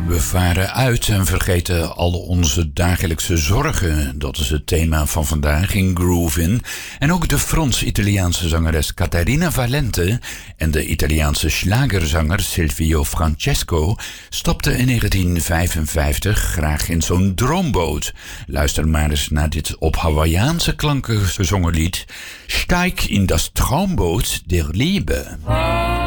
We varen uit en vergeten al onze dagelijkse zorgen. Dat is het thema van vandaag in Groovin. En ook de Frans-Italiaanse zangeres Caterina Valente en de Italiaanse schlagerzanger Silvio Francesco stapten in 1955 graag in zo'n droomboot. Luister maar eens naar dit op Hawaiiaanse klanken gezongen lied. Steig in das Traumboot der Liebe.